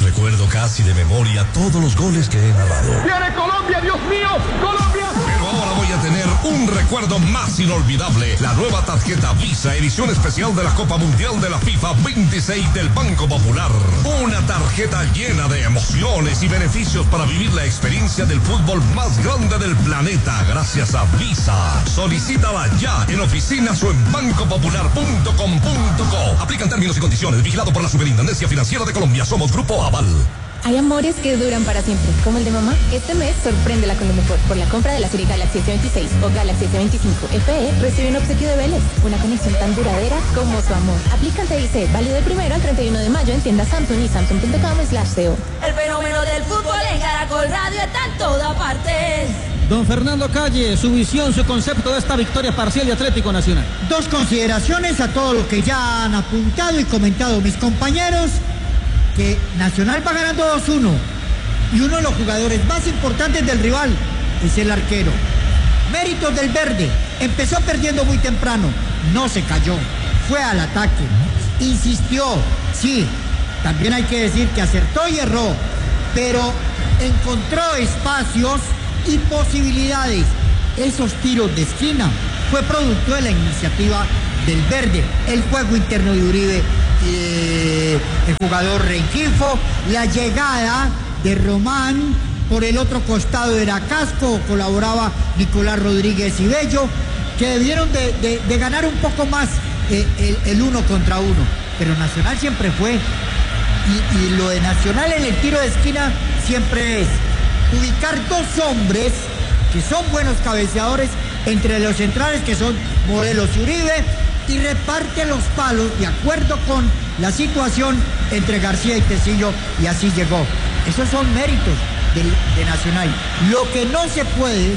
Recuerdo casi de memoria todos los goles que he narrado. ¡Viene Colombia, Dios mío! ¡Colombia! Pero ahora voy a tener un recuerdo más inolvidable. La nueva tarjeta Visa, edición especial de la Copa Mundial de la FIFA 26 del Banco Popular. Una tarjeta llena de emociones y beneficios para vivir la experiencia del fútbol más grande del planeta, gracias a Visa. Solicítala ya en oficinas o en bancopopular.com.co. Aplican términos y condiciones. Vigilado por la Superintendencia Financiera de Colombia. Somos Grupo Aval. Hay amores que duran para siempre, como el de mamá. Este mes, sorpréndela con lo mejor. Por la compra de la serie Galaxy S26 o Galaxy S25 FE, recibe un obsequio de Vélez. Una conexión tan duradera como su amor. Aplica TIC, válido del 1 al 31 de mayo en tiendas Samsung y Samsung.com/CO. El fenómeno del fútbol en Caracol Radio está en toda parte. Don Fernando Calle, su visión, su concepto de esta victoria parcial de Atlético Nacional. Dos consideraciones a todo lo que ya han apuntado y comentado mis compañeros. Que Nacional va ganando 2-1 y uno de los jugadores más importantes del rival es el arquero. Méritos del verde, empezó perdiendo muy temprano, no se cayó, fue al ataque, insistió, sí, también hay que decir que acertó y erró, pero encontró espacios y posibilidades. Esos tiros de esquina fue producto de la iniciativa del verde, el juego interno de Uribe, el jugador Rengifo, la llegada de Román, por el otro costado era Casco, colaboraba Nicolás Rodríguez y Bello, que debieron de ganar un poco más el uno contra uno, pero Nacional siempre fue, y lo de Nacional en el tiro de esquina siempre es ubicar dos hombres que son buenos cabeceadores entre los centrales que son Morelos y Uribe, y reparte los palos de acuerdo con la situación entre García y Tecillo, y así llegó. Esos son méritos de Nacional. Lo que no se puede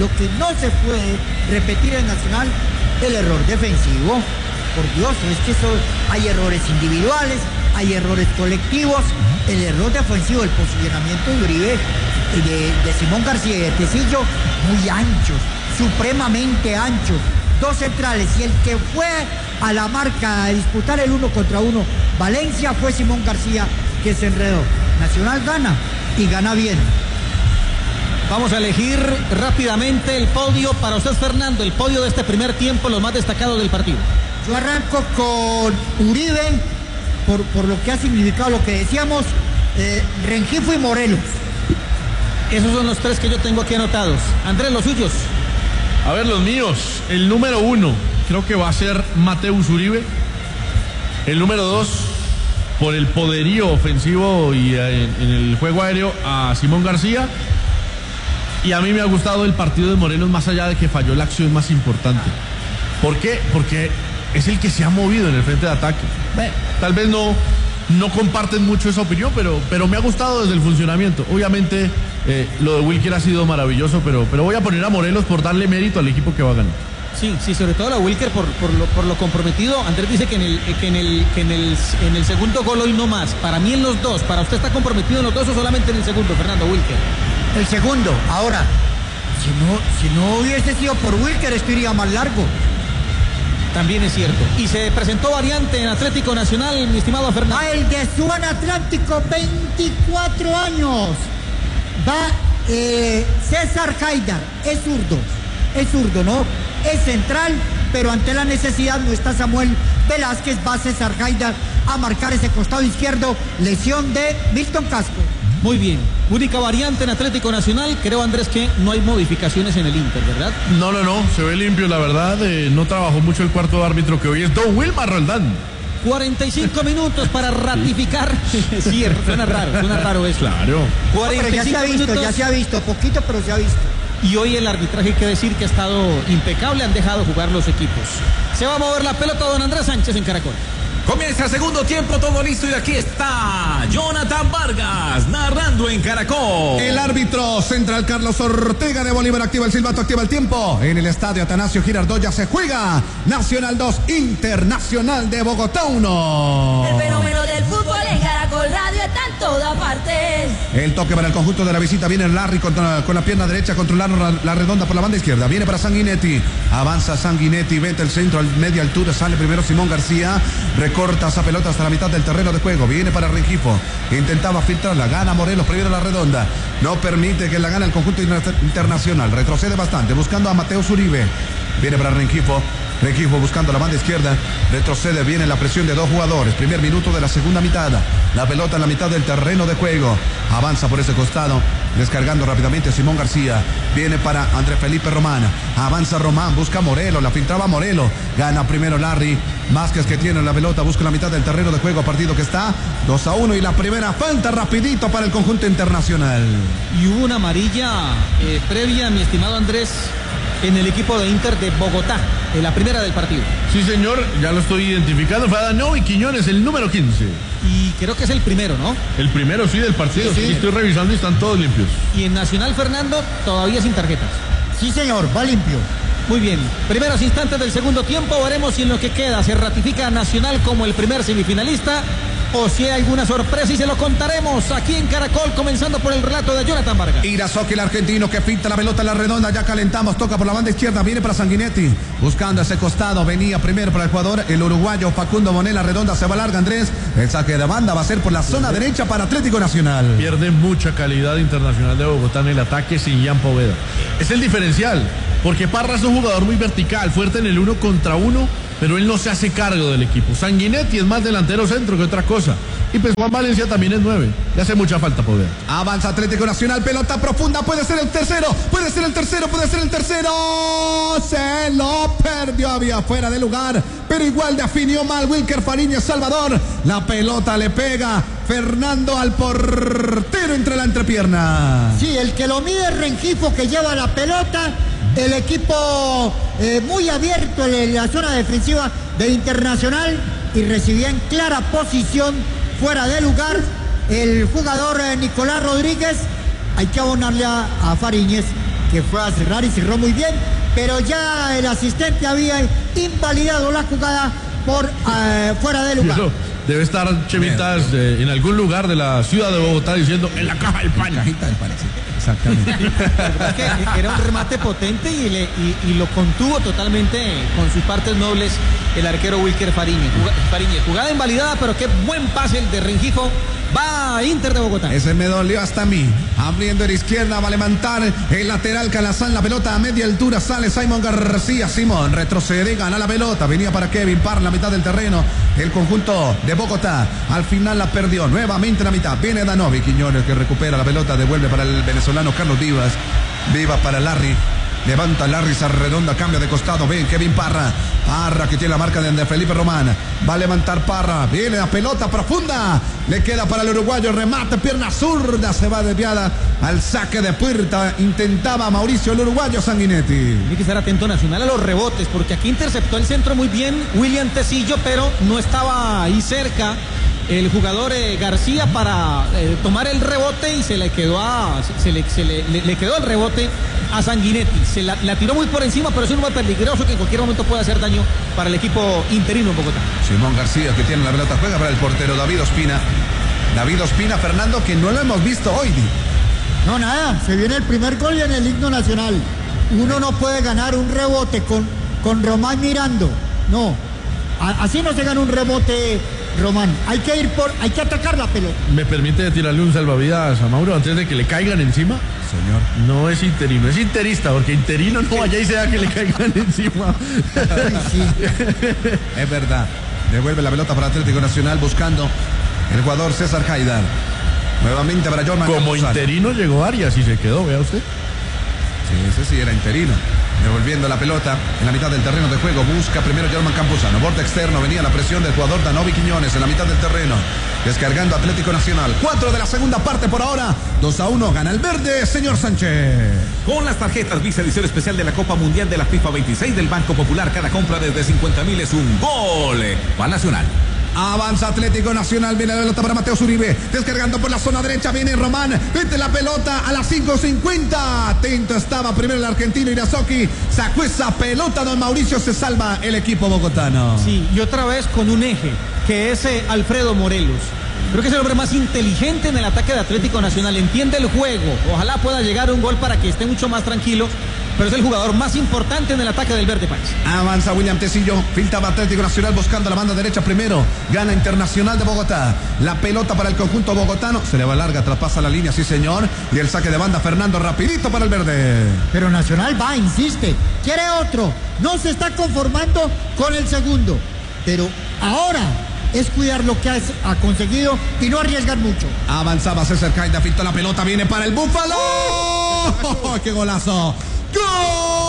repetir en Nacional, el error defensivo. Por Dios, es que hay errores individuales, hay errores colectivos. El error defensivo, el posicionamiento de Uribe, de Simón García y de Tecillo, muy anchos, supremamente anchos. Dos centrales, y el que fue a la marca a disputar el uno contra uno, Valencia, fue Simón García, que se enredó. Nacional gana, y gana bien. Vamos a elegir rápidamente el podio para usted, Fernando, el podio de este primer tiempo, los más destacados del partido. Yo arranco con Uribe, por lo que ha significado lo que decíamos, Rengifo y Morelos. Esos son los tres que yo tengo aquí anotados. Andrés, los suyos. A ver, los míos. El número 1, creo que va a ser Mateus Uribe. El número 2, por el poderío ofensivo y en el juego aéreo, a Simón García. Y a mí me ha gustado el partido de Morelos, más allá de que falló la acción más importante. ¿Por qué? Porque es el que se ha movido en el frente de ataque. Tal vez no comparten mucho esa opinión, pero me ha gustado desde el funcionamiento. Obviamente lo de Wilker ha sido maravilloso, pero voy a poner a Morelos por darle mérito al equipo que va a ganar. Sí, sobre todo a Wilker por lo comprometido. Andrés dice que en el segundo gol hoy no más. Para mí en los dos. ¿Para usted está comprometido en los dos o solamente en el segundo, Fernando Wilker? El segundo. Ahora, si no hubiese sido por Wilker, esto iría más largo. También es cierto. Y se presentó variante en Atlético Nacional, mi estimado Fernando. Va el de Suban Atlántico, 24 años. Va César Haidar, es zurdo, ¿no? Es central, pero ante la necesidad no está Samuel Velázquez, va César Haidar a marcar ese costado izquierdo, lesión de Milton Casco. Muy bien, única variante en Atlético Nacional, creo, Andrés, que no hay modificaciones en el Inter, ¿verdad? No, se ve limpio, la verdad. No trabajó mucho el cuarto árbitro, que hoy es Don Wilmar Roldán. 45 minutos para ratificar. Sí, suena raro eso. Claro. 45 ya se ha visto, poquito, pero se ha visto. Y hoy el arbitraje, hay que decir que ha estado impecable, han dejado jugar los equipos. Se va a mover la pelota don Andrés Sánchez en Caracol. Comienza el segundo tiempo, todo listo, y aquí está Jonathan Vargas narrando en Caracol. El árbitro central Carlos Ortega de Bolívar activa el silbato, activa el tiempo. En el estadio Atanasio Girardot ya se juega Nacional 2, Internacional de Bogotá 1. El fenómeno del fútbol en Caracol Radio está en toda parte. El toque para el conjunto de la visita. Viene Larry con la pierna derecha, controlando la redonda por la banda izquierda. Viene para Sanguinetti. Avanza Sanguinetti, vete el centro, media altura. Sale primero Simón García. Recorta esa pelota hasta la mitad del terreno de juego. Viene para Rengifo. Intentaba filtrarla. Gana Morelos, primero la redonda. No permite que la gane el conjunto internacional. Retrocede bastante, buscando a Mateo Uribe. Viene para Rengifo. Rengifo buscando la banda izquierda. Retrocede, viene la presión de dos jugadores. Primer minuto de la segunda mitad. La pelota en la mitad del terreno de juego. Avanza por ese costado. Descargando rápidamente Simón García. Viene para Andrés Felipe Román. Avanza Román, busca a Morelos. La filtraba Morelos. Gana primero Larry. Vázquez, que tiene la pelota, busca la mitad del terreno de juego. Partido que está 2-1. Y la primera falta rapidito para el conjunto internacional. Y hubo una amarilla previa, mi estimado Andrés, en el equipo de Inter de Bogotá, en la primera del partido. Sí, señor, ya lo estoy identificando. Fue Adanovi Quiñones, el número 15. Y creo que es el primero, ¿no? El primero, sí, del partido. Sí. Estoy revisando y están todos limpios. Y en Nacional, Fernando, todavía sin tarjetas. Sí, señor, va limpio. Muy bien, primeros instantes del segundo tiempo. Veremos si en lo que queda se ratifica Nacional como el primer semifinalista o si hay alguna sorpresa, y se lo contaremos aquí en Caracol, comenzando por el relato de Jonathan Vargas. Irazoki, el argentino, que finta la pelota en la redonda. Ya calentamos, toca por la banda izquierda. Viene para Sanguinetti, buscando ese costado. Venía primero para el jugador, el uruguayo Facundo Monela. Redonda se va larga, Andrés. El saque de banda va a ser por la zona derecha para Atlético Nacional. Pierde mucha calidad Internacional de Bogotá en el ataque sin Jan Poveda. Es el diferencial, porque Parra es un jugador muy vertical, fuerte en el 1 contra 1, pero él no se hace cargo del equipo. Sanguinetti es más delantero centro que otra cosa. Y pues Juan Valencia también es 9. Le hace mucha falta poder. Avanza Atlético Nacional, pelota profunda, puede ser el tercero, puede ser el tercero, puede ser el tercero. Se lo perdió, había fuera de lugar, pero igual definió mal Wilker Fariñez Salvador. La pelota le pega Fernando al portero entre la entrepierna. Sí, el que lo mide es Rengifo, que lleva la pelota. El equipo muy abierto en la zona defensiva de Internacional y recibía en clara posición fuera de lugar el jugador Nicolás Rodríguez. Hay que abonarle a Fariñez, que fue a cerrar y cerró muy bien, pero ya el asistente había invalidado la jugada por fuera de lugar. Debe estar Chemitas en algún lugar de la ciudad de Bogotá diciendo en la caja del pan. Cajita del pan, sí. Exactamente. Es que era un remate potente y lo contuvo totalmente con sus partes nobles el arquero Wilker Fariñez. Jugada invalidada, pero qué buen pase el de Rengifo. Va a Inter de Bogotá. Ese me dolió hasta a mí. Abriendo a la izquierda, va a levantar el lateral Calazán. La pelota a media altura, sale Simón García. Simón retrocede, gana la pelota. Venía para Kevin Parra, la mitad del terreno. El conjunto de Bogotá al final la perdió. Nuevamente la mitad. Viene Adanovi Quiñones, que recupera la pelota. Devuelve para el venezolano Carlos Vivas. Vivas para Larry. Levanta Larry, se redonda, cambia de costado. Ven Kevin Parra. Parra, que tiene la marca de Felipe Román. Va a levantar Parra. Viene la pelota profunda. Le queda para el uruguayo. Remate, pierna zurda. Se va desviada al saque de puerta. Intentaba Mauricio, el uruguayo Sanguinetti. Tiene que estar atento Nacional a los rebotes, porque aquí interceptó el centro muy bien William Tecillo, pero no estaba ahí cerca el jugador García para tomar el rebote, y se le quedó le quedó el rebote a Sanguinetti. La tiró muy por encima, pero es un muy peligroso que en cualquier momento puede hacer daño para el equipo interino en Bogotá. Simón García, que tiene la pelota, juega para el portero David Ospina. David Ospina, Fernando, que no lo hemos visto hoy. No, nada, se viene el primer gol y en el himno nacional. Uno no puede ganar un rebote con Román mirando. No, así no se gana un rebote, Román. Hay que atacar la pelota. ¿Me permite tirarle un salvavidas a Mauro antes de que le caigan encima? Señor. No es interino, es interista, porque interino no vaya y sea que le caigan encima. Sí. Es verdad. Devuelve la pelota para Atlético Nacional buscando el jugador César Haidar. Nuevamente para Jorman. Como interino llegó Arias y se quedó, vea usted. Sí, ese sí era interino. Devolviendo la pelota en la mitad del terreno de juego. Busca primero Germán Campuzano. Borde externo. Venía la presión del jugador Danovi Quiñones en la mitad del terreno. Descargando Atlético Nacional. 4 de la segunda parte por ahora. 2-1. Gana el verde, señor Sánchez. Con las tarjetas Visa edición especial de la Copa Mundial de la FIFA 26 del Banco Popular, cada compra desde 50.000 es un gol para Nacional. Avanza Atlético Nacional, viene la pelota para Mateo Uribe, descargando por la zona derecha, viene Román, mete la pelota a las 5:50, atento estaba primero el argentino Irazoki, sacó esa pelota, don Mauricio, se salva el equipo bogotano. Sí, y otra vez con un eje, que es Alfredo Morelos. Creo que es el hombre más inteligente en el ataque de Atlético Nacional, entiende el juego, ojalá pueda llegar a un gol para que esté mucho más tranquilo, pero es el jugador más importante en el ataque del Verde País. Avanza William Tecillo, filtraba Atlético Nacional buscando la banda derecha primero, gana Internacional de Bogotá, la pelota para el conjunto bogotano, se le va larga, traspasa la línea, sí señor, y el saque de banda Fernando rapidito para el Verde. Pero Nacional va, insiste, quiere otro, no se está conformando con el segundo, pero ahora es cuidar lo que ha conseguido y no arriesgar mucho. Avanzaba César Caida, filtró la pelota, viene para el Búfalo. ¡Oh, qué golazo! ¡Gol!